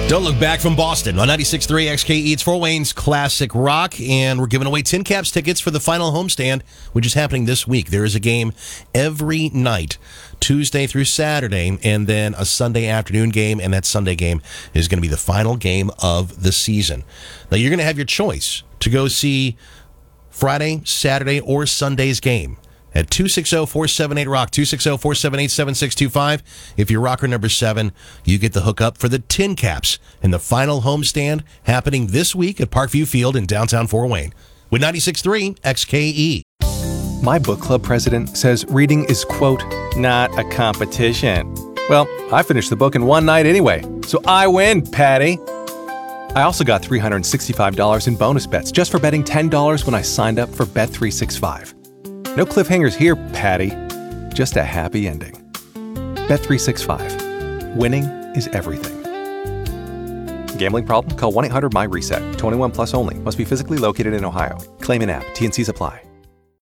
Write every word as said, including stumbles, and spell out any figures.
Don't Look Back from Boston on ninety-six point three X K E. It's Fort Wayne's Classic Rock, and we're giving away Tin Caps tickets for the final homestand, which is happening this week. There is a game every night, Tuesday through Saturday, and then a Sunday afternoon game, and that Sunday game is going to be the final game of the season. Now, you're going to have your choice to go see Friday, Saturday, or Sunday's game at two six zero, four seven eight, ROCK, two six zero, four seven eight, seven six two five. If you're rocker number seven, you get the hookup for the Tin Caps in the final homestand happening this week at Parkview Field in downtown Fort Wayne. With ninety-six point three X K E. My book club president says reading is, quote, not a competition. Well, I finished the book in one night anyway, so I win, Patty. I also got three hundred sixty-five dollars in bonus bets just for betting ten dollars when I signed up for Bet three sixty-five. No cliffhangers here, Patty. Just a happy ending. Bet three sixty-five. Winning is everything. Gambling problem? Call one eight hundred my reset. twenty-one plus only. Must be physically located in Ohio. Claim in app. T and Cs apply.